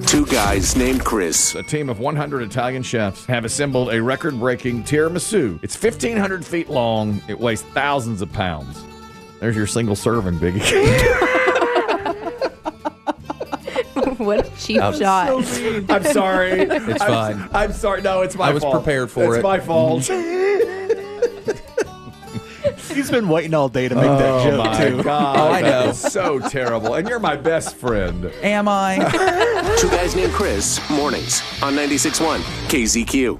Two guys named Chris. A team of 100 Italian chefs have assembled a record-breaking tiramisu. It's 1,500 feet long. It weighs thousands of pounds. There's your single serving, Biggie. What a cheap shot. I'm sorry. It's fine. I'm sorry. No, it's my fault. I was prepared for it. It's my fault. He's been waiting all day to make that joke, my too. God. Oh, I know. That is so terrible. And you're my best friend. Am I? Two guys named Chris. Mornings on 96.1 KZQ.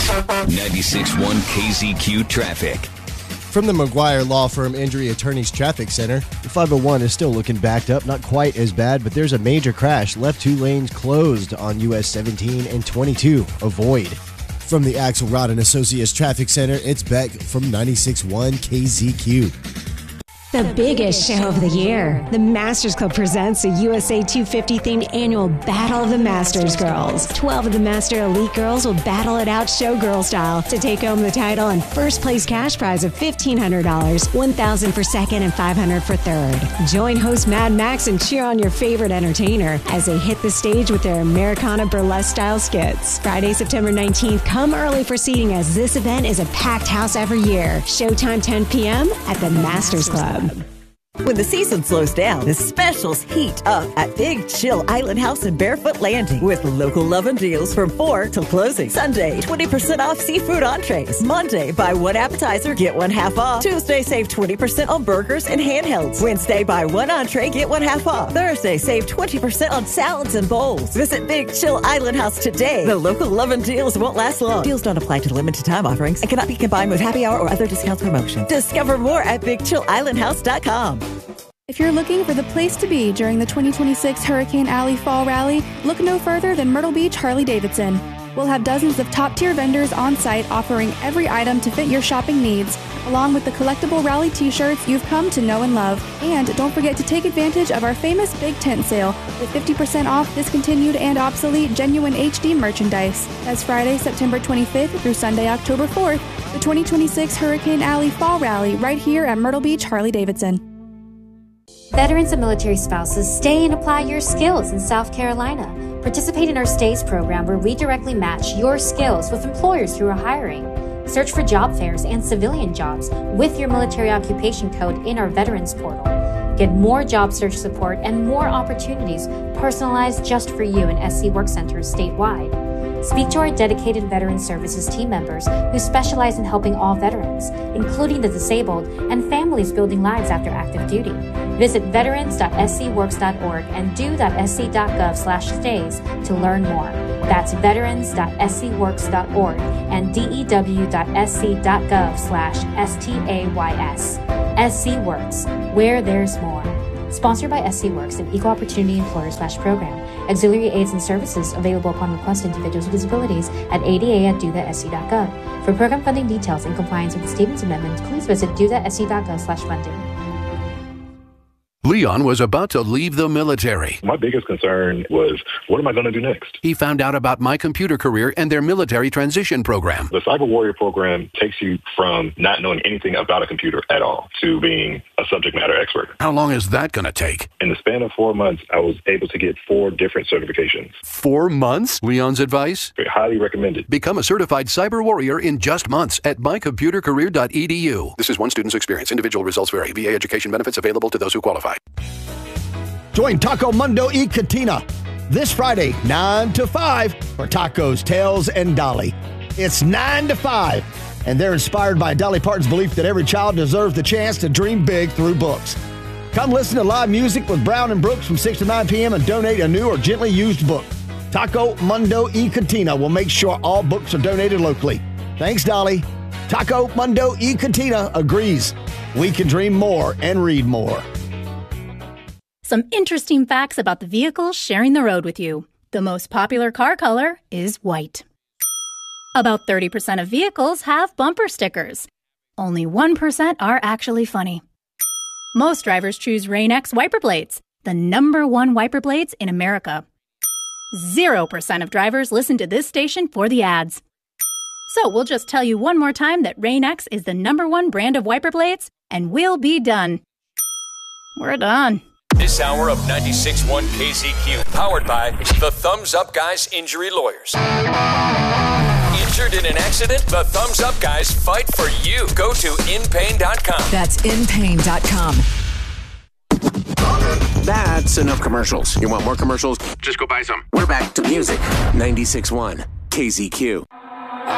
96.1 KZQ Traffic. From the McGuire Law Firm Injury Attorneys Traffic Center, the 501 is still looking backed up, not quite as bad, but there's a major crash. Left two lanes closed on US 17 and 22. Avoid. From the Axelrod and Associates Traffic Center, it's Beck from 96.1 KZQ. The biggest show of the year. The Masters Club presents the USA 250 themed annual Battle of the Masters Girls. 12 of the Master Elite girls will battle it out showgirl style to take home the title and first place cash prize of $1,500, $1,000 for second and $500 for third. Join host Mad Max and cheer on your favorite entertainer as they hit the stage with their Americana burlesque style skits. Friday, September 19th, come early for seating as this event is a packed house every year. Showtime 10 p.m. at the Masters Club. When the season slows down, the specials heat up at Big Chill Island House in Barefoot Landing with local loving deals from 4 till closing. Sunday, 20% off seafood entrees. Monday, buy one appetizer, get one half off. Tuesday, save 20% on burgers and handhelds. Wednesday, buy one entree, get one half off. Thursday, save 20% on salads and bowls. Visit Big Chill Island House today. The local loving deals won't last long. Deals don't apply to limited time offerings and cannot be combined with happy hour or other discount promotions. Discover more at BigChillIslandHouse.com. If you're looking for the place to be during the 2026 Hurricane Alley Fall Rally, look no further than Myrtle Beach Harley-Davidson. We'll have dozens of top-tier vendors on site offering every item to fit your shopping needs, along with the collectible rally t-shirts you've come to know and love. And don't forget to take advantage of our famous Big Tent Sale with 50% off discontinued and obsolete genuine HD merchandise. That's Friday, September 25th through Sunday, October 4th, the 2026 Hurricane Alley Fall Rally right here at Myrtle Beach Harley-Davidson. Veterans and military spouses, stay and apply your skills in South Carolina. Participate in our STAYS program where we directly match your skills with employers who are hiring. Search for job fairs and civilian jobs with your military occupation code in our Veterans portal. Get more job search support and more opportunities personalized just for you in SC Work Centers statewide. Speak to our dedicated Veteran Services team members who specialize in helping all veterans, including the disabled and families building lives after active duty. Visit veterans.scworks.org and do.sc.gov/stays to learn more. That's veterans.scworks.org and dew.sc.gov/stays. SC Works, where there's more. Sponsored by SC Works, an equal opportunity employer/program. Auxiliary aids and services available upon request to individuals with disabilities at ada@do.sc.gov. For program funding details and compliance with the Stevens Amendment, please visit do.sc.gov/funding. Leon was about to leave the military. My biggest concern was, what am I going to do next? He found out about My Computer Career and their military transition program. The Cyber Warrior program takes you from not knowing anything about a computer at all to being a subject matter expert. How long is that going to take? In the span of 4 months, I was able to get 4 different certifications. 4 months? Leon's advice? Highly recommended. Become a certified cyber warrior in just months at mycomputercareer.edu. This is one student's experience. Individual results vary. VA education benefits available to those who qualify. Join Taco Mundo y Cantina this Friday, 9 to 5, for tacos, tails, and Dolly. It's 9 to 5, and they're inspired by Dolly Parton's belief that every child deserves the chance to dream big through books. Come listen to live music with Brown and Brooks from 6 to 9 p.m. and donate a new or gently used book. Taco Mundo y Cantina will make sure all books are donated locally. Thanks, Dolly. Taco Mundo y Cantina agrees. We can dream more and read more. Some interesting facts about the vehicles sharing the road with you. The most popular car color is white. About 30% of vehicles have bumper stickers. Only 1% are actually funny. Most drivers choose Rain-X wiper blades, the #1 wiper blades in America. 0% of drivers listen to this station for the ads. So we'll just tell you one more time that Rain-X is the #1 brand of wiper blades, and we'll be done. We're done. This hour of 96.1 KZQ, powered by the Thumbs Up Guys Injury Lawyers. Injured in an accident? The Thumbs Up Guys fight for you. Go to inpain.com. That's inpain.com. That's enough commercials. You want more commercials? Just go buy some. We're back to music. 96.1 KZQ.